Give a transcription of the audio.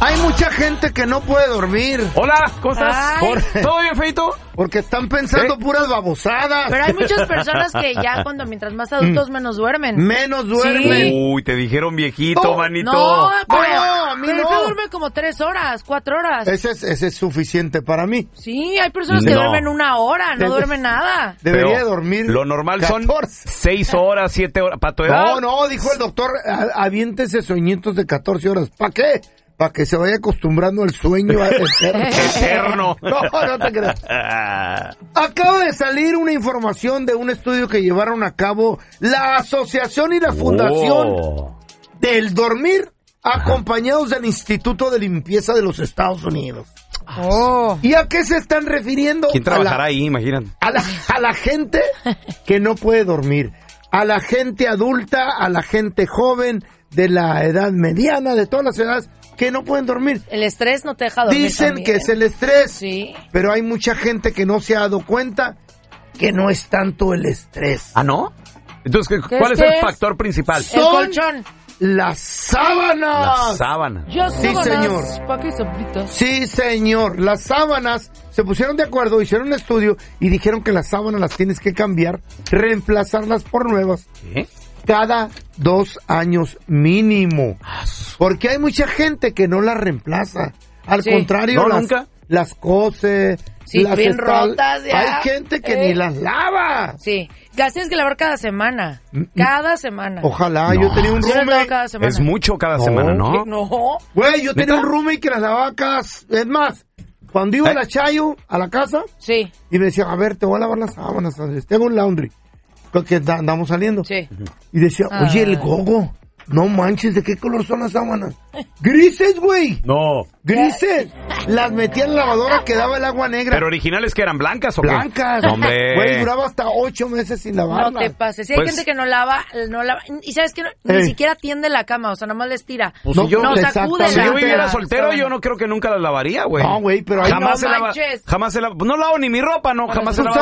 Hay mucha gente que no puede dormir. Hola, ¿cómo estás? ¿Todo bien, Feito? Porque están pensando puras babosadas. Pero hay muchas personas que ya mientras más adultos menos duermen. Menos duermen. Sí. Uy, te dijeron viejito, manito. No, a mí pero no. duerme como 3 horas, 4 horas. Ese es suficiente para mí. Sí, hay personas que duermen 1 hora, no duermen nada. Debería Pero dormir. Lo normal 14. son 6 horas, 7 horas. ¿Para tu edad? No, dijo el doctor, aviéntese sueñitos de 14 horas. ¿Para qué? Para que se vaya acostumbrando al sueño Eterno. No te creas. Acaba de salir una información de un estudio que llevaron a cabo la asociación y la fundación del dormir, acompañados del Instituto de Limpieza de los Estados Unidos. ¿Y a qué se están refiriendo? ¿Quién trabajará ahí? Imagínate. A la gente que no puede dormir, a la gente adulta, a la gente joven, de la edad mediana, de todas las edades, que no pueden dormir. El estrés no te deja dormir. Dicen también. que es el estrés, sí, pero hay mucha gente que no se ha dado cuenta que no es tanto el estrés. ¿Ah, no? Entonces, ¿cuál es el factor principal? El colchón. Las sábanas. Las sábanas. Sí, señor. Sí, señor. Las sábanas se pusieron de acuerdo, hicieron un estudio y dijeron que las sábanas las tienes que cambiar, reemplazarlas por nuevas. ¿Qué? Cada 2 años mínimo. Porque hay mucha gente que no las reemplaza. Al contrario, nunca las cose. Sí, las bien rotas ya. Hay gente que ni las lava. Sí, tienes que lavar cada semana. Cada semana. Ojalá, yo tenía un roommate. Cada semana. Es mucho cada semana, ¿no? No. Güey, yo tenía un roommate que las lavaba cada... Es más, cuando iba a la Chayo, a la casa, sí, y me decía, a ver, te voy a lavar las sábanas, tengo un laundry. Porque andamos saliendo. Sí. Y decía, oye, el gogo, no manches, ¿de qué color son las sábanas? Grises, güey. No. Grises. Las metía en la lavadora, quedaba el agua negra. ¿Pero originales que eran blancas o qué? Blancas. Hombre. Güey, duraba hasta 8 meses sin lavarlas. No te pases. Si hay gente que no lava, y sabes que ni siquiera tiende la cama, o sea, nada más les tira. Pues no, no sacude. Si yo viviera soltero, yo no creo que nunca las lavaría, güey. No, güey, pero ahí jamás se lava. No lavo ni mi ropa, no, jamás se lava.